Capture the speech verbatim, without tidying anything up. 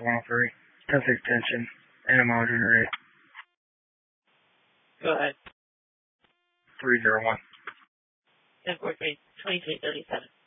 one oh three. ten six tension. Animal generator. Go ahead. three zero one. ten four three, twenty-three thirty-seven.